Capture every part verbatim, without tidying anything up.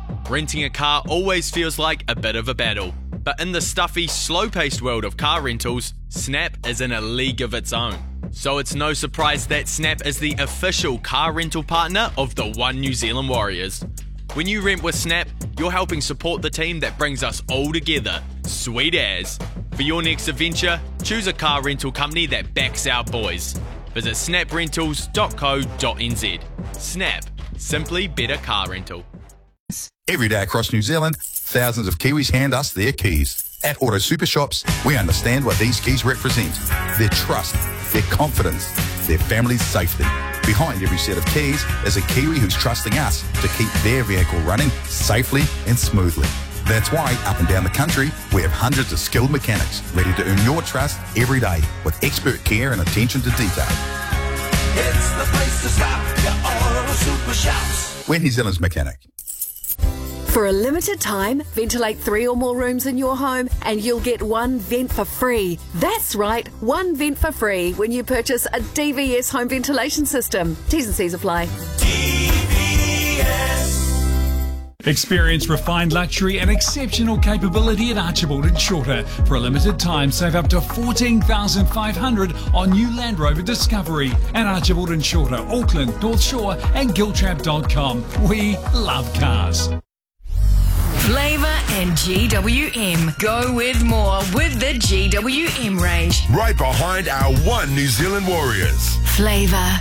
Renting a car always feels like a bit of a battle, but in the stuffy, slow-paced world of car rentals, Snap is in a league of its own. So it's no surprise that Snap is the official car rental partner of the One New Zealand Warriors. When you rent with Snap, you're helping support the team that brings us all together. Sweet as. For your next adventure, choose a car rental company that backs our boys. Visit snap rentals dot co dot n z. Snap. Simply better car rental. Every day across New Zealand, thousands of Kiwis hand us their keys. At Auto Super Shops, we understand what these keys represent. Their trust, their confidence, their family's safety. Behind every set of keys is a Kiwi who's trusting us to keep their vehicle running safely and smoothly. That's why up and down the country, we have hundreds of skilled mechanics ready to earn your trust every day with expert care and attention to detail. It's the place to stop, your Auto Super Shops. We're New Zealand's mechanic. For a limited time, ventilate three or more rooms in your home and you'll get one vent for free. That's right, one vent for free when you purchase a D V S home ventilation system. T's and C's apply. D V S. Experience refined luxury and exceptional capability at Archibald and Shorter. For a limited time, save up to fourteen thousand five hundred dollars on new Land Rover Discovery at Archibald and Shorter, Auckland, North Shore and giltrap dot com. We love cars. Flavour and G W M. Go with more with the G W M range. Right behind our One New Zealand Warriors. Flavour.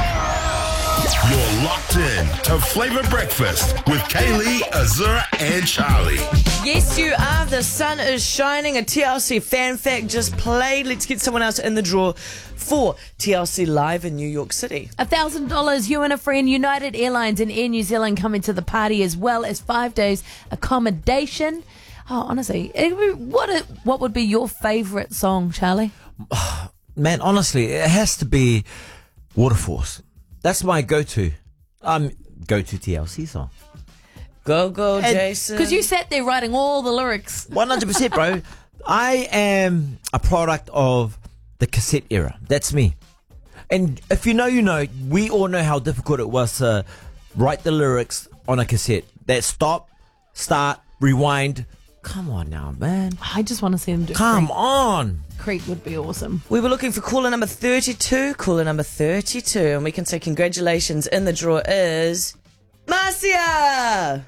You're locked in to Flavour Breakfast with Kaylee, Azura and Charlie. Yes, you are. The sun is shining. A T L C fan fact just played. Let's get someone else in the draw for T L C Live in New York City. one thousand dollars, you and a friend, United Airlines and Air New Zealand coming to the party, as well as five days accommodation. Oh, honestly, it would be- what a, what would be your favourite song, Charlie? Man, honestly, it has to be Waterfalls. That's my go-to. Um, go-to T L C song. Go, go, And- Jason. Because you sat there writing all the lyrics. one hundred percent, bro. I am a product of the cassette era. That's me. And if you know, you know, we all know how difficult it was to write the lyrics on a cassette. That stop, start, rewind. Come on now, man. I just want to see them do Come Creep. on. Creep would be awesome. We were looking for caller number thirty-two. Caller number thirty-two. And we can say congratulations. In the draw is Marcia.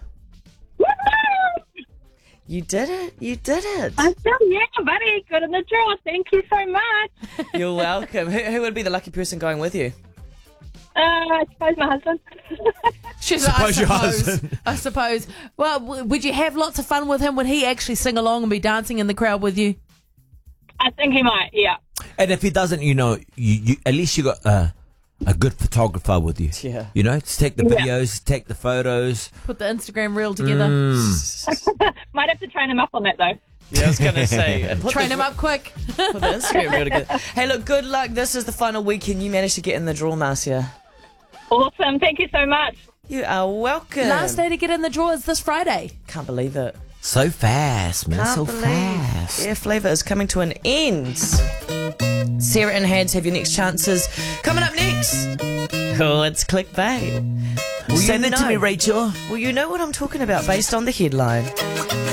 You did it. You did it. I'm still, yeah, buddy. Good in the draw. Thank you so much. You're welcome. Who, who would be the lucky person going with you? Uh, I suppose my husband. She's Suppose I your suppose. husband. I suppose. Well, w- would you have lots of fun with him? Would he actually sing along and be dancing in the crowd with you? I think he might, yeah. And if he doesn't, you know, you, you at least you got uh, a good photographer with you. Yeah. You know, to take the Yeah. videos, take the photos. Put the Instagram reel together. Mm. Might have to train him up on that, though. Yeah, I was going to say. uh, put Train the- him up quick. Put the Instagram reel together. Hey, look, good luck. This is the final weekend. You managed to get in the draw, Marcia. Awesome. Thank you so much. You are welcome. Last day to get in the draw is this Friday. Can't believe it. So fast, man. Can't so believe fast. Air Flavour is coming to an end. Sarah and Hads have your next chances. Coming up next. Oh, it's clickbait. Say you that to know? me, Rachel. Well, you know what I'm talking about based on the headline.